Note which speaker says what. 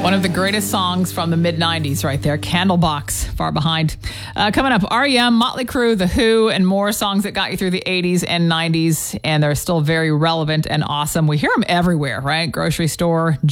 Speaker 1: One of the greatest songs from the mid-90s right there, Candlebox, Far Behind. Coming up, R.E.M., Motley Crue, The Who, and more songs that got you through the 80s and 90s, and they're still very relevant and awesome. We hear them everywhere, right? Grocery store,